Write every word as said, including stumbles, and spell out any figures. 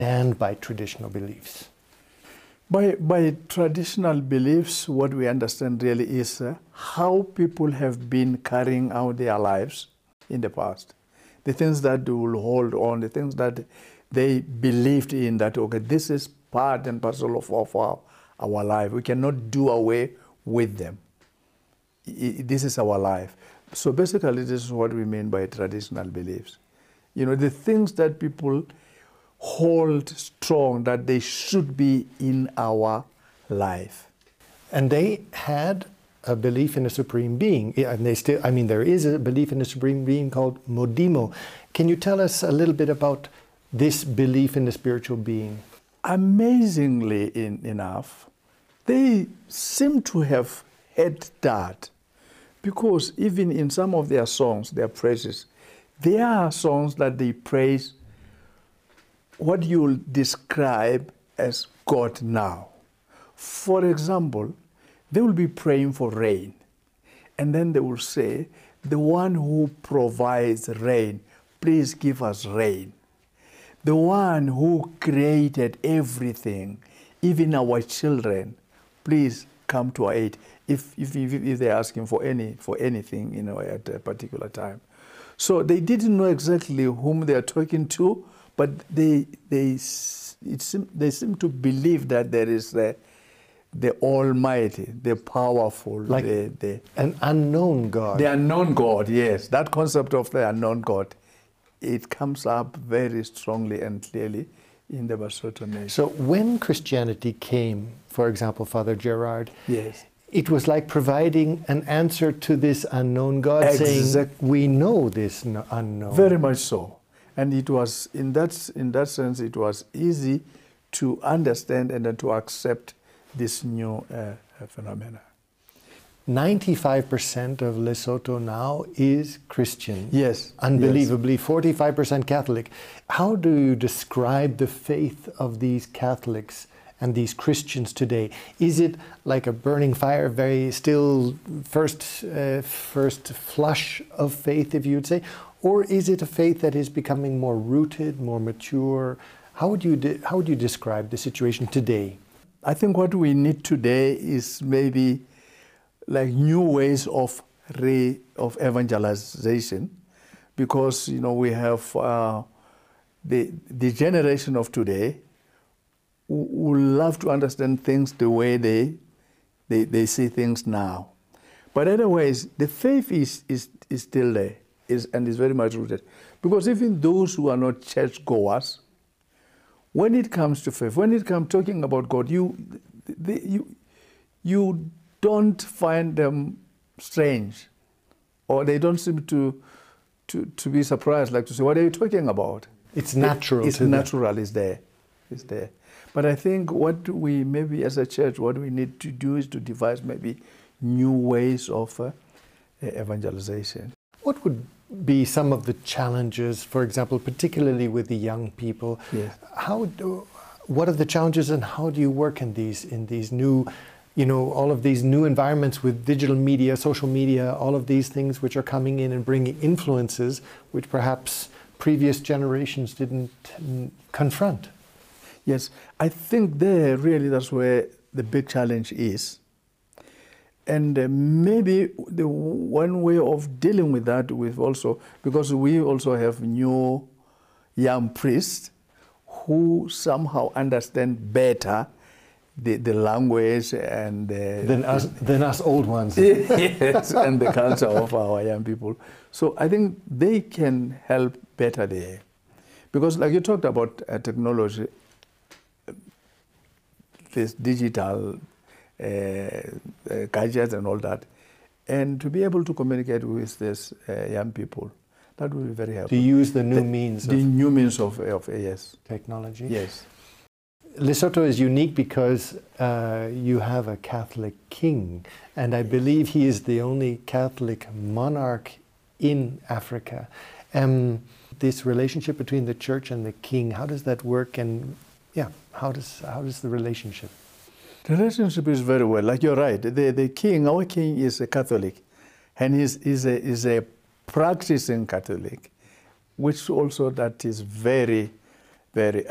and by traditional beliefs? By, by traditional beliefs, what we understand really is uh, how people have been carrying out their lives in the past. The things that they will hold on, the things that they believed in, that, okay, this is part and parcel of, of our, our life. We cannot do away with them. I, this is our life. So basically, this is what we mean by traditional beliefs. You know, the things that people hold strong, that they should be in our life. And they had a belief in a supreme being. And they still, I mean, there is a belief in a supreme being called Modimo. Can you tell us a little bit about this belief in the spiritual being? Amazingly in, enough, they seem to have had that, because even in some of their songs, their praises, there are songs that they praise what you'll describe as God now. For example, they will be praying for rain, and then they will say, the one who provides rain, please give us rain. The one who created everything, even our children, please come to our aid, if, if, if they're asking for, any, for anything, you know, at a particular time. So they didn't know exactly whom they are talking to, but they, they, it seem, they seem to believe that there is the, the Almighty, the powerful, like the, the an unknown God. The unknown God, yes. That concept of the unknown God, it comes up very strongly and clearly in the Basotho nation. So when Christianity came, for example, Father Gerard, yes, it was like providing an answer to this unknown God, exact, saying, we know this unknown. Very much so. And it was, in that, in that sense, it was easy to understand and then to accept this new uh, phenomena. ninety-five percent of Lesotho now is Christian. Yes. Unbelievably, yes. forty-five percent Catholic. How do you describe the faith of these Catholics and these Christians today? Is it like a burning fire, very still first, uh, first flush of faith, if you'd say? Or is it a faith that is becoming more rooted, more mature? How would you, de- how would you describe the situation today? I think what we need today is maybe like new ways of re, of evangelization, because, you know, we have uh, the, the generation of today who, who love to understand things the way they, they, they see things now. But otherwise, the faith is, is, is still there. Is, and is very much rooted. Because even those who are not churchgoers, when it comes to faith, when it comes talking about God, you, they, you, you don't find them strange, or they don't seem to, to, to be surprised, like to say, what are you talking about? It's natural. It, it's to natural, it's there, it's there. But I think what we, maybe as a church, what we need to do is to devise maybe new ways of uh, evangelization. What would be some of the challenges, for example, particularly with the young people? Yes. How do, what are the challenges, and how do you work in these in these new, you know, all of these new environments with digital media, social media, all of these things which are coming in and bringing influences which perhaps previous generations didn't confront? Yes, I think there really that's where the big challenge is. And uh, maybe the one way of dealing with that, with also, because we also have new young priests who somehow understand better the, the language and uh, than us than us old ones. Yes, and the culture of our young people. So I think they can help better there, because like you talked about uh, technology, this digital uh, uh, gadgets and all that, and to be able to communicate with these uh, young people, that will be very helpful. To use the new the, means the of new means of, of uh, yes technology. Yes. Lesotho is unique because uh, you have a Catholic king, and I believe he is the only Catholic monarch in Africa. Um, this relationship between the church and the king, how does that work? And yeah, how does how does the relationship? The relationship is very well. Like you're right, the the king, our king, is a Catholic, and he's is a is a practicing Catholic, which also that is very, very